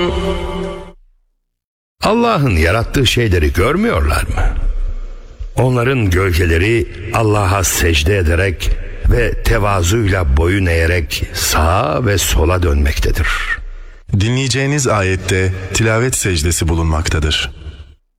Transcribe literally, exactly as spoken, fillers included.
Allah'ın yarattığı şeyleri görmüyorlar mı? Onların gölgeleri Allah'a secde ederek ve tevazuyla boyun eğerek sağa ve sola dönmektedir. Dinleyeceğiniz ayette tilavet secdesi bulunmaktadır.